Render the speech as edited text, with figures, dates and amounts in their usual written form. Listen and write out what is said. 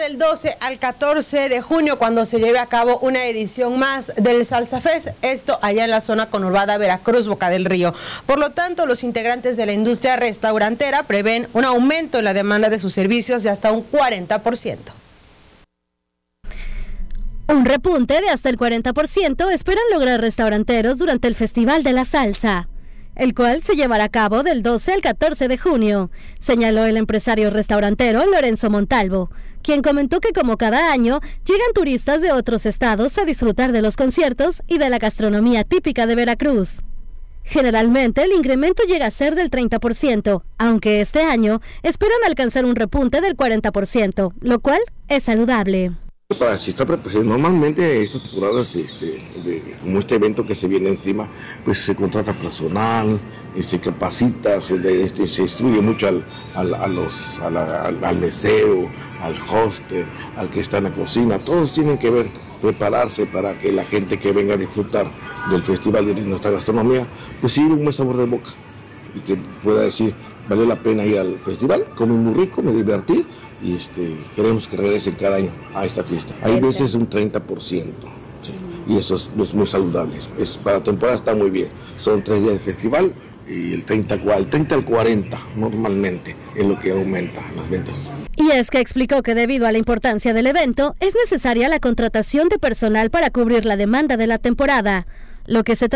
del 12 al 14 de junio, cuando se lleve a cabo una edición más del Salsa Fest, esto allá en la zona conurbada Veracruz, Boca del Río. Por lo tanto, los integrantes de la industria restaurantera prevén un aumento en la demanda de sus servicios de hasta un 40%. Un repunte de hasta el 40% esperan lograr restauranteros durante el Festival de la Salsa, el cual se llevará a cabo del 12 al 14 de junio, señaló el empresario restaurantero Lorenzo Montalvo, quien comentó que como cada año llegan turistas de otros estados a disfrutar de los conciertos y de la gastronomía típica de Veracruz. Generalmente el incremento llega a ser del 30%, aunque este año esperan alcanzar un repunte del 40%, lo cual es saludable. Para si está normalmente estas temporadas, como este evento que se viene encima, pues se contrata personal, se capacita, se instruye mucho al mesero, al hoster, al que está en la cocina. Todos tienen que prepararse para que la gente que venga a disfrutar del festival de nuestra gastronomía, pues sí, un buen sabor de boca y que pueda decir, valió la pena ir al festival, comí muy rico, me divertí. Y queremos que regresen cada año a esta fiesta. Hay veces un 30%, ¿sí? Y eso es muy saludable. Para la temporada está muy bien. Son 3 días de festival y el 30 al 40 normalmente es lo que aumenta las ventas. Y es que explicó que debido a la importancia del evento, es necesaria la contratación de personal para cubrir la demanda de la temporada, lo que se